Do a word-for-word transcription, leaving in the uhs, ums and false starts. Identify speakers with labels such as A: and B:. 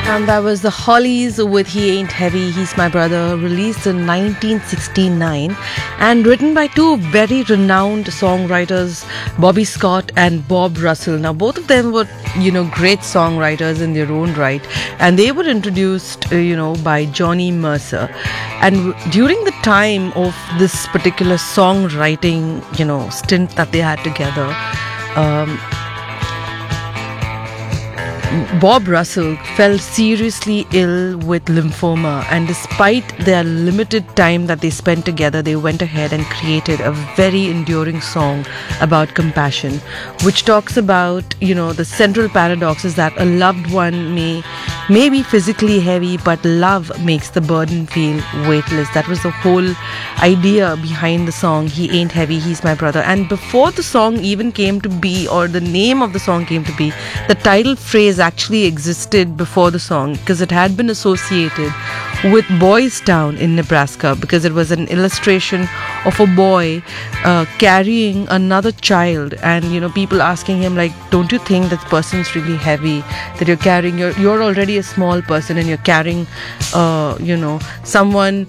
A: And that was the Hollies with He Ain't Heavy, He's My Brother, released in nineteen sixty-nine and written by two very renowned songwriters, Bobby Scott and Bob Russell. Now, both of them were, you know, great songwriters in their own right, and they were introduced, uh, you know, by Johnny Mercer. And w- during the time of this particular songwriting, you know, stint that they had together, um, Bob Russell fell seriously ill with lymphoma, and despite their limited time that they spent together, they went ahead and created a very enduring song about compassion, which talks about, you know, the central paradox is that a loved one may may be physically heavy, but love makes the burden feel weightless. That was the whole idea behind the song He Ain't Heavy, He's My Brother. And before the song even came to be, or the name of the song came to be, the title phrase actually existed before the song, because it had been associated with Boys Town in Nebraska, because it was an illustration of a boy uh, carrying another child, and, you know, people asking him, like, don't you think that person's really heavy, that you're carrying, you're, you're already a small person and you're carrying uh, you know, someone